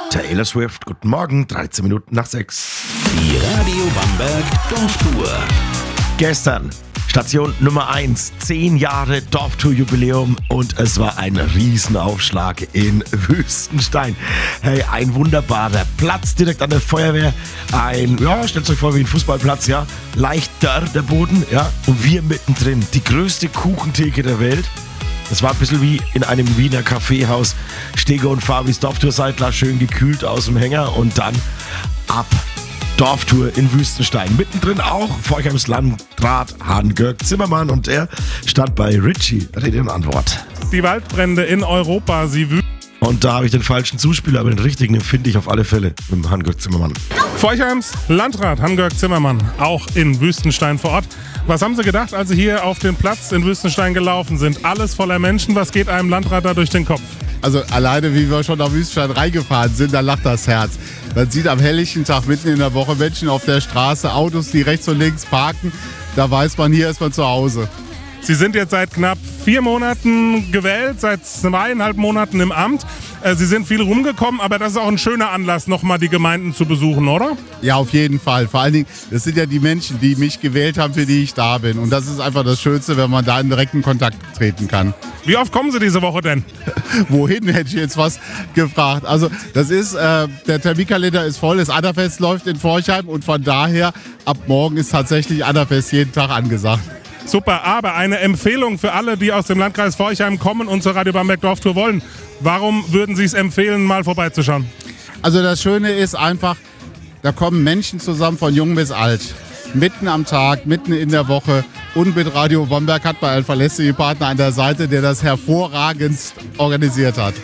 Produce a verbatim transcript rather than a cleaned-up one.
Taylor Swift, guten Morgen, dreizehn Minuten nach sechs. Die Radio Bamberg Dorftour. Gestern Station Nummer eins, zehn Jahre Dorftour-Jubiläum und es war ein Riesenaufschlag in Wüstenstein. Hey, ein wunderbarer Platz direkt an der Feuerwehr. Ein, ja, stellt euch vor wie ein Fußballplatz, ja. Leicht dörr der Boden, ja. Und wir mittendrin, die größte Kuchentheke der Welt. Das war ein bisschen wie in einem Wiener Kaffeehaus. Steger und Fabis Dorftour-Seidler, schön gekühlt aus dem Hänger und dann ab. Dorftour in Wüstenstein. Mittendrin auch Forchheims Landrat Hans-Georg Zimmermann und er stand bei Richie Rede und Antwort. Die Waldbrände in Europa, sie wüten. Und da habe ich den falschen Zuspieler, aber den richtigen, den finde ich auf alle Fälle mit dem Hans-Georg Zimmermann. Forchheims Landrat Hans-Georg Zimmermann, auch in Wüstenstein vor Ort. Was haben Sie gedacht, als Sie hier auf den Platz in Wüstenstein gelaufen sind? Alles voller Menschen, was geht einem Landrat da durch den Kopf? Also alleine, wie wir schon nach Wüstenstein reingefahren sind, da lacht das Herz. Man sieht am helllichten Tag mitten in der Woche Menschen auf der Straße, Autos, die rechts und links parken. Da weiß man, hier ist man zu Hause. Sie sind jetzt seit knapp vier Monaten gewählt, seit zweieinhalb Monaten im Amt. Sie sind viel rumgekommen, aber das ist auch ein schöner Anlass, nochmal die Gemeinden zu besuchen, oder? Ja, auf jeden Fall. Vor allen Dingen, das sind ja die Menschen, die mich gewählt haben, für die ich da bin. Und das ist einfach das Schönste, wenn man da in direkten Kontakt treten kann. Wie oft kommen Sie diese Woche denn? Wohin, hätte ich jetzt was gefragt. Also das ist, äh, der Terminkalender ist voll, das Adderfest läuft in Forchheim und von daher, ab morgen ist tatsächlich Adderfest jeden Tag angesagt. Super, aber eine Empfehlung für alle, die aus dem Landkreis Forchheim kommen und zur Radio Bamberg Dorftour wollen. Warum würden Sie es empfehlen, mal vorbeizuschauen? Also das Schöne ist einfach, da kommen Menschen zusammen von jung bis alt. Mitten am Tag, mitten in der Woche. Und mit Radio Bamberg hat man einen verlässlichen Partner an der Seite, der das hervorragend organisiert hat.